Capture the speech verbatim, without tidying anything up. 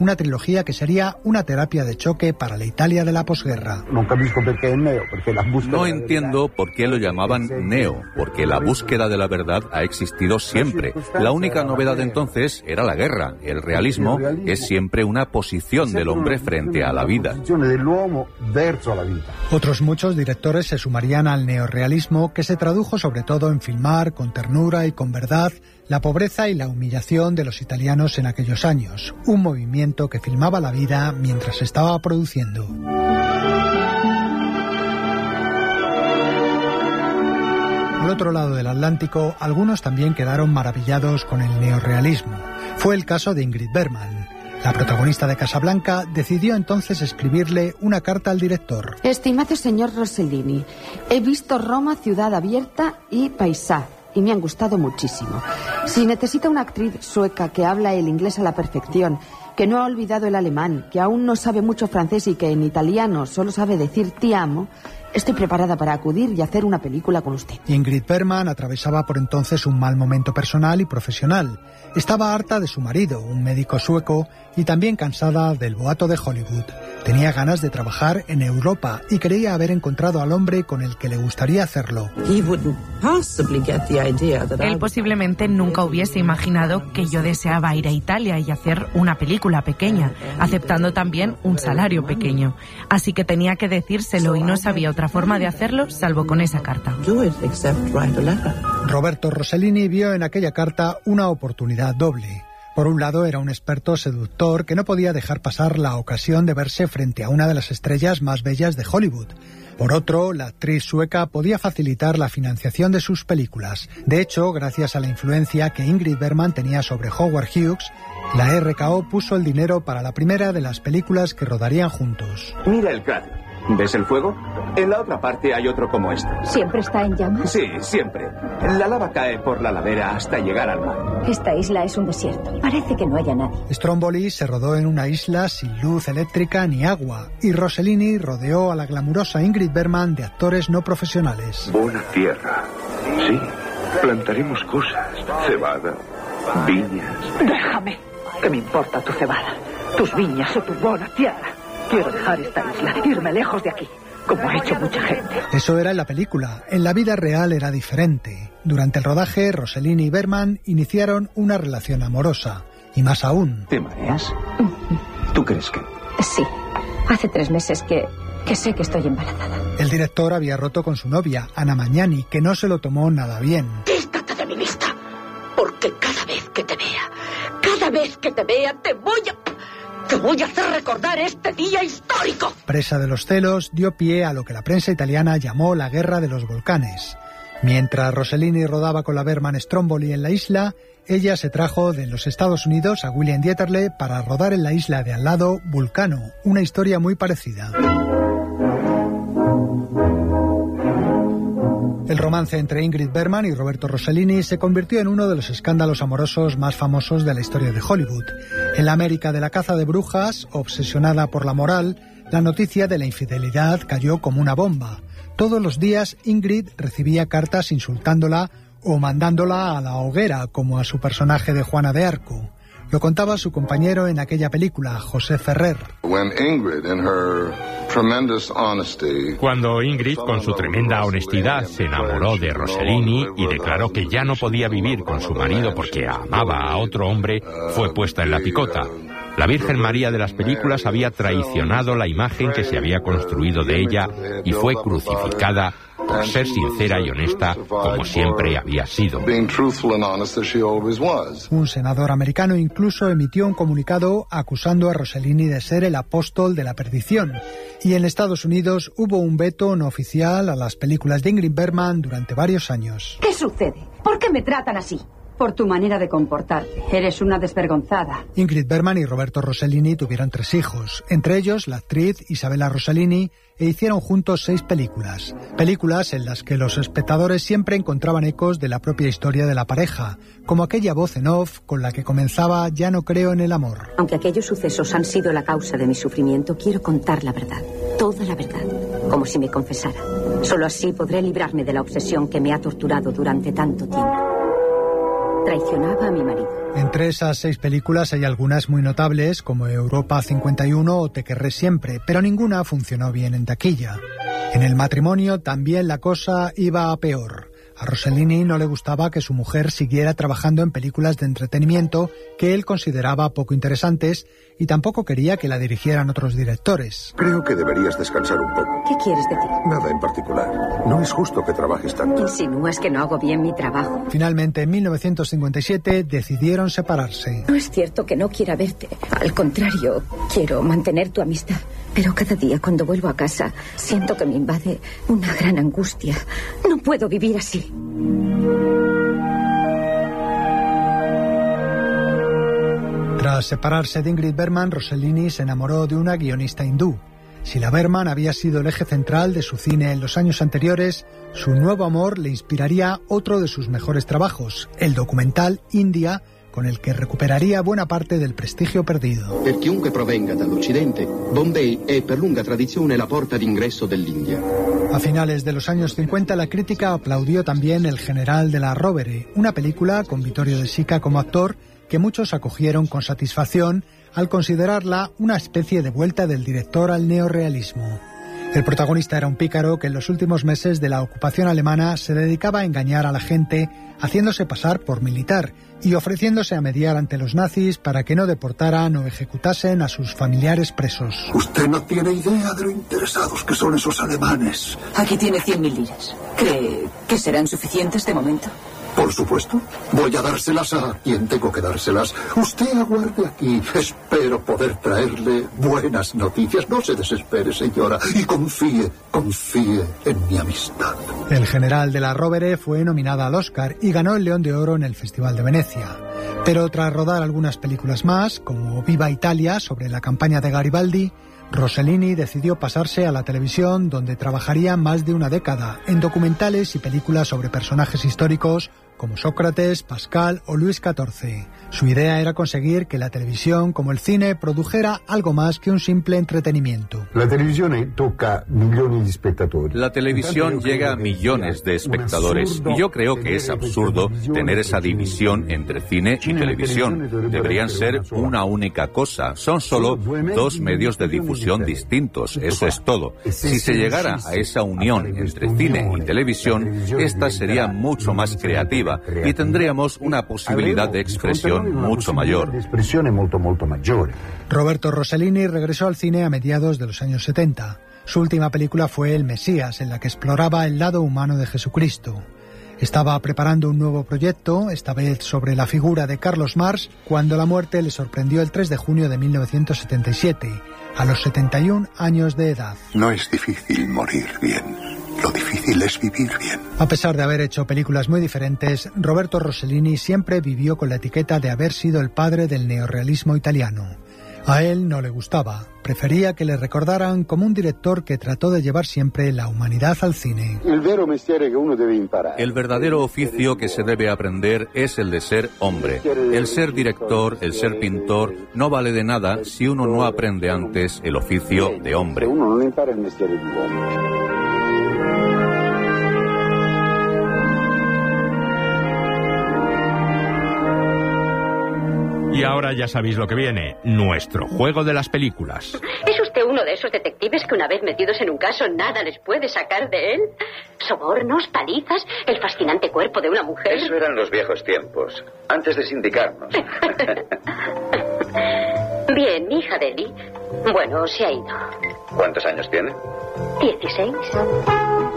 una trilogía que sería una terapia de choque para la Italia de la posguerra. No entiendo por qué lo llamaban Neo, porque la búsqueda de la verdad ha existido siempre. La única novedad entonces era la guerra. El realismo es siempre una posición del hombre frente a la vida. Otros muchos directores se sumarían al neorrealismo, que se tradujo sobre todo en filmar con ternura y con verdad la pobreza y la humillación de los italianos en aquellos años, un movimiento que filmaba la vida mientras estaba produciendo. Al otro lado del Atlántico, algunos también quedaron maravillados con el neorrealismo. Fue el caso de Ingrid Bergman. La protagonista de Casablanca decidió entonces escribirle una carta al director. Estimado señor Rossellini, he visto Roma, Ciudad Abierta y Paisà, y me han gustado muchísimo. Si necesita una actriz sueca que habla el inglés a la perfección, que no ha olvidado el alemán, que aún no sabe mucho francés y que en italiano solo sabe decir ti amo, estoy preparada para acudir y hacer una película con usted. Ingrid Bergman atravesaba por entonces un mal momento personal y profesional. Estaba harta de su marido, un médico sueco, y también cansada del boato de Hollywood. Tenía ganas de trabajar en Europa y creía haber encontrado al hombre con el que le gustaría hacerlo. Él posiblemente nunca hubiese imaginado que yo deseaba ir a Italia y hacer una película pequeña, aceptando también un salario pequeño. Así que tenía que decírselo y no sabía otra forma de hacerlo salvo con esa carta. Roberto Rossellini vio en aquella carta una oportunidad doble. Por un lado, era un experto seductor que no podía dejar pasar la ocasión de verse frente a una de las estrellas más bellas de Hollywood. Por otro, la actriz sueca podía facilitar la financiación de sus películas. De hecho, gracias a la influencia que Ingrid Bergman tenía sobre Howard Hughes, la R K O puso el dinero para la primera de las películas que rodarían juntos. Mira el cráter. ¿Ves el fuego? En la otra parte hay otro como este. ¿Siempre está en llamas? Sí, siempre. La lava cae por la ladera hasta llegar al mar. Esta isla es un desierto. Parece que no haya nadie. Stromboli se rodó en una isla sin luz eléctrica ni agua, y Rossellini rodeó a la glamurosa Ingrid Bergman de actores no profesionales. Buena tierra. Sí, plantaremos cosas. Cebada, viñas. Déjame. ¿Qué me importa tu cebada, tus viñas o tu buena tierra? Quiero dejar esta isla, irme lejos de aquí, como ha hecho mucha gente. Eso era en la película. En la vida real era diferente. Durante el rodaje, Rossellini y Bergman iniciaron una relación amorosa. Y más aún. ¿Te mareas? ¿Tú crees que...? Sí. Hace tres meses que, que sé que estoy embarazada. El director había roto con su novia, Anna Magnani, que no se lo tomó nada bien. Quítate de mi vista, porque cada vez que te vea, cada vez que te vea, te voy a... ¡Te voy a hacer recordar este día histórico! Presa de los celos, dio pie a lo que la prensa italiana llamó la Guerra de los Volcanes. Mientras Rossellini rodaba con la Bergman Stromboli en la isla, ella se trajo de los Estados Unidos a William Dieterle para rodar en la isla de al lado Vulcano, una historia muy parecida. El romance entre Ingrid Bergman y Roberto Rossellini se convirtió en uno de los escándalos amorosos más famosos de la historia de Hollywood. En la América de la caza de brujas, obsesionada por la moral, la noticia de la infidelidad cayó como una bomba. Todos los días Ingrid recibía cartas insultándola o mandándola a la hoguera, como a su personaje de Juana de Arco. Lo contaba su compañero en aquella película, José Ferrer. Cuando Ingrid, con su tremenda honestidad, se enamoró de Rossellini y declaró que ya no podía vivir con su marido porque amaba a otro hombre, fue puesta en la picota. La Virgen María de las películas había traicionado la imagen que se había construido de ella y fue crucificada por ser sincera y honesta como siempre había sido. Un senador americano incluso emitió un comunicado acusando a Rossellini de ser el apóstol de la perdición. Y en Estados Unidos hubo un veto no oficial a las películas de Ingrid Bergman durante varios años. ¿Qué sucede? ¿Por qué me tratan así? Por tu manera de comportarte. Eres una desvergonzada. Ingrid Bergman y Roberto Rossellini tuvieron tres hijos, entre ellos la actriz Isabella Rossellini, e hicieron juntos seis películas. Películas en las que los espectadores siempre encontraban ecos de la propia historia de la pareja, como aquella voz en off con la que comenzaba Ya no creo en el amor. Aunque aquellos sucesos han sido la causa de mi sufrimiento, quiero contar la verdad, toda la verdad, como si me confesara. Solo así podré librarme de la obsesión que me ha torturado durante tanto tiempo. Traicionaba a mi marido. Entre esas seis películas hay algunas muy notables, como Europa cincuenta y uno o Te querré siempre, pero ninguna funcionó bien en taquilla. En el matrimonio también la cosa iba a peor. A Rossellini no le gustaba que su mujer siguiera trabajando en películas de entretenimiento que él consideraba poco interesantes y tampoco quería que la dirigieran otros directores. Creo que deberías descansar un poco. ¿Qué quieres decir? Nada en particular. No es justo que trabajes tanto. ¿Insinúas que no hago bien mi trabajo? Finalmente, en mil novecientos cincuenta y siete, decidieron separarse. No es cierto que no quiera verte. Al contrario, quiero mantener tu amistad. Pero cada día cuando vuelvo a casa, siento que me invade una gran angustia. No puedo vivir así. Tras separarse de Ingrid Bergman, Rossellini se enamoró de una guionista hindú. Si la Bergman había sido el eje central de su cine en los años anteriores, su nuevo amor le inspiraría otro de sus mejores trabajos, el documental India, con el que recuperaría buena parte del prestigio perdido. Per chiunque provenga dall'Occidente, Bombay è per lunga tradizione la porta d'ingresso dell'India. A finales de los años cincuenta, la crítica aplaudió también El general de la Rovere, una película con Vittorio De Sica como actor que muchos acogieron con satisfacción al considerarla una especie de vuelta del director al neorrealismo. El protagonista era un pícaro que en los últimos meses de la ocupación alemana se dedicaba a engañar a la gente, haciéndose pasar por militar y ofreciéndose a mediar ante los nazis para que no deportaran o ejecutasen a sus familiares presos. Usted no tiene idea de lo interesados que son esos alemanes. Aquí tiene cien mil liras. ¿Cree que serán suficientes de momento? Por supuesto. Voy a dárselas a quien tengo que dárselas. Usted aguarde aquí. Espero poder traerle buenas noticias. No se desespere, señora, y confíe, confíe en mi amistad. El general de la Rovere fue nominada al Oscar y ganó el León de Oro en el Festival de Venecia. Pero tras rodar algunas películas más, como Viva Italia, sobre la campaña de Garibaldi, Rossellini decidió pasarse a la televisión, donde trabajaría más de una década en documentales y películas sobre personajes históricos como Sócrates, Pascal o Luis catorce. Su idea era conseguir que la televisión, como el cine, produjera algo más que un simple entretenimiento. La televisión toca millones de espectadores. La televisión llega a millones de espectadores y yo creo que es absurdo tener esa división entre cine y televisión. Deberían ser una única cosa. Son solo dos medios de difusión distintos. Eso es todo. Si se llegara a esa unión entre cine y televisión, esta sería mucho más creativa y tendríamos una posibilidad de expresión mucho mayor. Roberto Rossellini regresó al cine a mediados de los años setenta. Su última película fue El Mesías, en la que exploraba el lado humano de Jesucristo. Estaba preparando un nuevo proyecto, esta vez sobre la figura de Carlos Marx, cuando la muerte le sorprendió el tres de junio de mil novecientos setenta y siete, a los setenta y un años de edad. No es difícil morir bien. Lo difícil es vivir bien. A pesar de haber hecho películas muy diferentes, Roberto Rossellini siempre vivió con la etiqueta de haber sido el padre del neorrealismo italiano. A él no le gustaba. Prefería que le recordaran como un director que trató de llevar siempre la humanidad al cine. El verdadero oficio que se debe aprender es el de ser hombre. El ser director, el ser pintor, no vale de nada si uno no aprende antes el oficio de hombre. Y ahora ya sabéis lo que viene, nuestro juego de las películas. ¿Es usted uno de esos detectives que una vez metidos en un caso nada les puede sacar de él? ¿Sobornos, palizas, el fascinante cuerpo de una mujer? Eso eran los viejos tiempos, antes de sindicarnos. Bien, mi hija Deli. Bueno, se ha ido. ¿Cuántos años tiene? Dieciséis.